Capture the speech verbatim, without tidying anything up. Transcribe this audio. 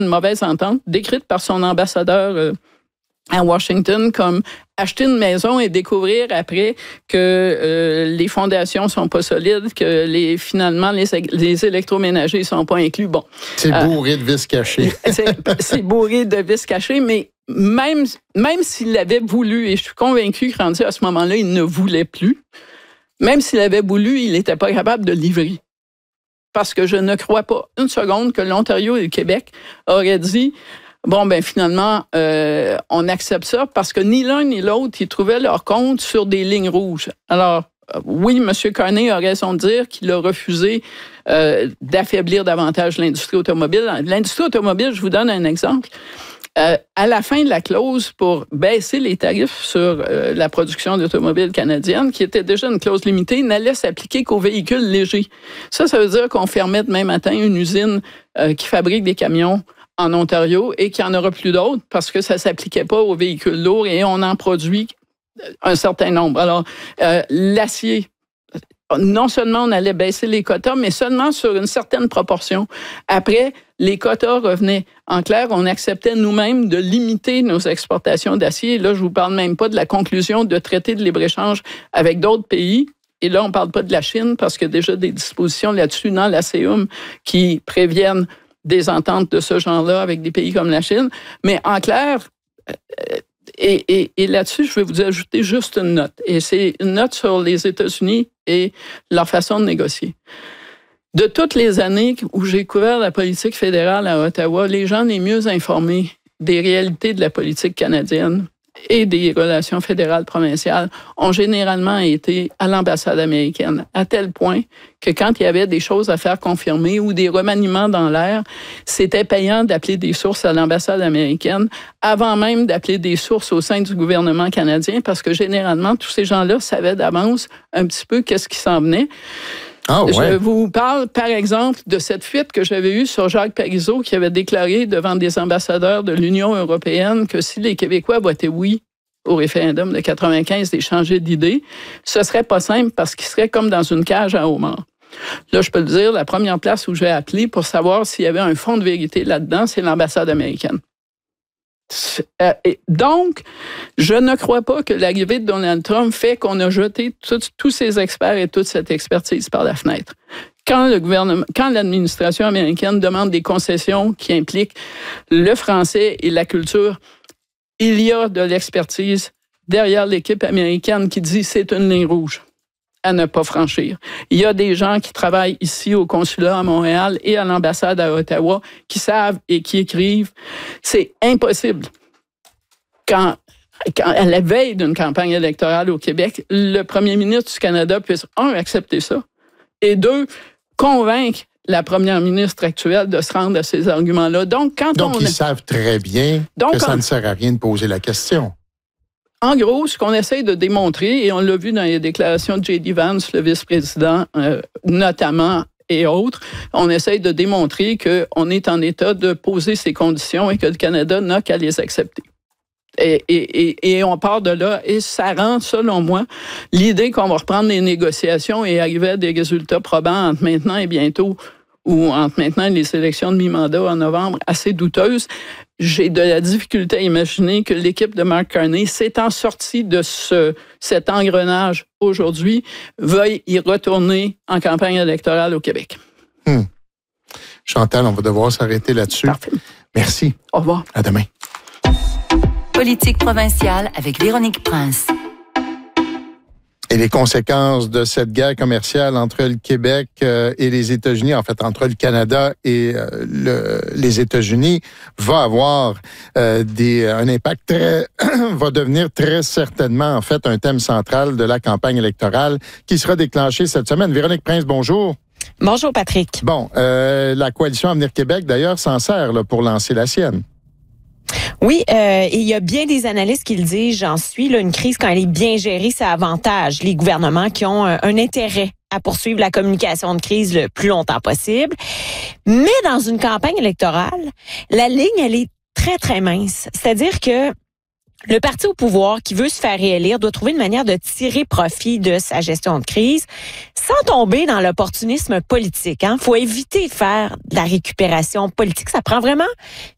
une mauvaise entente décrite par son ambassadeur euh, à Washington comme acheter une maison et découvrir après que euh, les fondations sont pas solides, que les finalement les, les électroménagers sont pas inclus. Bon, c'est bourré euh, de vis cachés. c'est, c'est bourré de vis cachés, mais même même s'il l'avait voulu, et je suis convaincue que rendu à ce moment-là, il ne voulait plus. Même s'il avait voulu, il n'était pas capable de livrer. Parce que je ne crois pas une seconde que l'Ontario et le Québec auraient dit bon, ben finalement, euh, on accepte ça parce que ni l'un ni l'autre, ils trouvaient leur compte sur des lignes rouges. Alors, oui, M. Carney a raison de dire qu'il a refusé euh, d'affaiblir davantage l'industrie automobile. L'industrie automobile, je vous donne un exemple. Euh, à la fin de la clause pour baisser les tarifs sur euh, la production d'automobiles canadiennes, qui était déjà une clause limitée, n'allait s'appliquer qu'aux véhicules légers. Ça, ça veut dire qu'on fermait demain matin une usine euh, qui fabrique des camions en Ontario et qu'il n'y en aura plus d'autres parce que ça ne s'appliquait pas aux véhicules lourds et on en produit un certain nombre. Alors, euh, l'acier, non seulement on allait baisser les quotas, mais seulement sur une certaine proportion. Après, les quotas revenaient. En clair, on acceptait nous-mêmes de limiter nos exportations d'acier. Là, je ne vous parle même pas de la conclusion de traités de libre-échange avec d'autres pays. Et là, on ne parle pas de la Chine parce qu'il y a déjà des dispositions là-dessus dans l'A C E U M qui préviennent des ententes de ce genre-là avec des pays comme la Chine. Mais en clair, et, et, et là-dessus, je vais vous ajouter juste une note. Et c'est une note sur les États-Unis et leur façon de négocier. De toutes les années où j'ai couvert la politique fédérale à Ottawa, les gens les mieux informés des réalités de la politique canadienne et des relations fédérales provinciales ont généralement été à l'ambassade américaine, à tel point que quand il y avait des choses à faire confirmer ou des remaniements dans l'air, c'était payant d'appeler des sources à l'ambassade américaine avant même d'appeler des sources au sein du gouvernement canadien, parce que généralement, tous ces gens-là savaient d'avance un petit peu qu'est-ce qui s'en venait. Oh, ouais. Je vous parle, par exemple, de cette fuite que j'avais eue sur Jacques Parizeau, qui avait déclaré devant des ambassadeurs de l'Union européenne que si les Québécois votaient oui au référendum de quatre-vingt-quinze et changeaient d'idée, ce serait pas simple parce qu'ils seraient comme dans une cage à homards. Là, je peux le dire, la première place où j'ai appelé pour savoir s'il y avait un fond de vérité là-dedans, c'est l'ambassade américaine. Euh, et donc, je ne crois pas que l'arrivée de Donald Trump fait qu'on a jeté tout, tous ces experts et toute cette expertise par la fenêtre. Quand le gouvernement, quand l'administration américaine demande des concessions qui impliquent le français et la culture, il y a de l'expertise derrière l'équipe américaine qui dit c'est une ligne rouge à ne pas franchir. Il y a des gens qui travaillent ici au consulat à Montréal et à l'ambassade à Ottawa qui savent et qui écrivent. C'est impossible. Quand, quand à la veille d'une campagne électorale au Québec, le premier ministre du Canada puisse, un, accepter ça, et deux, convaincre la première ministre actuelle de se rendre à ces arguments-là. Donc, quand Donc, on... ils savent très bien Donc, que ça on... ne sert à rien de poser la question. En gros, ce qu'on essaye de démontrer, et on l'a vu dans les déclarations de J D Vance, le vice-président, euh, notamment, et autres, on essaye de démontrer qu'on est en état de poser ces conditions et que le Canada n'a qu'à les accepter. Et, et, et, et on part de là, et ça rend, selon moi, l'idée qu'on va reprendre les négociations et arriver à des résultats probants entre maintenant et bientôt, ou entre maintenant et les élections de mi-mandat en novembre, assez douteuse. J'ai de la difficulté à imaginer que l'équipe de Mark Carney, s'étant sortie de ce, cet engrenage aujourd'hui, veuille y retourner en campagne électorale au Québec. Hum. Chantal, on va devoir s'arrêter là-dessus. Parfait. Merci. Au revoir. À demain. Politique provinciale avec Véronique Prince. Et les conséquences de cette guerre commerciale entre le Québec euh, et les États-Unis, en fait, entre le Canada et euh, le, les États-Unis, va avoir euh, des, un impact très, va devenir très certainement, en fait, un thème central de la campagne électorale qui sera déclenchée cette semaine. Véronique Prince, bonjour. Bonjour, Patrick. Bon, euh, la coalition Avenir Québec, d'ailleurs, s'en sert là, pour lancer la sienne. Oui, euh, et il y a bien des analystes qui le disent, j'en suis, là, une crise, quand elle est bien gérée, ça avantage les gouvernements qui ont un, un intérêt à poursuivre la communication de crise le plus longtemps possible. Mais dans une campagne électorale, la ligne, elle est très, très mince. C'est-à-dire que le parti au pouvoir qui veut se faire réélire doit trouver une manière de tirer profit de sa gestion de crise sans tomber dans l'opportunisme politique. Hein. Faut éviter de faire de la récupération politique. Ça prend vraiment